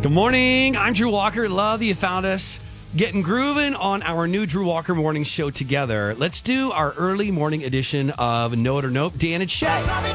Good morning. I'm Drew Walker. Love that you found us. Getting grooving on our new Drew Walker morning show together. Let's do our early morning edition of Know It or Nope. Dan and Shay.